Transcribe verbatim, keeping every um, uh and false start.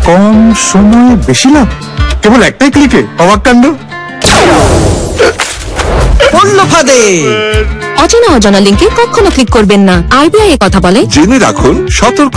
কম সময়ে বেশি লাভ, কেবল একটাই ক্লিকে অবাক কাণ্ড। ফাঁদে অচেনা অজানা লিঙ্কে কখনো ক্লিক করবেন না। আরবিআই এ কথা বলে। জেনে রাখুন, সতর্ক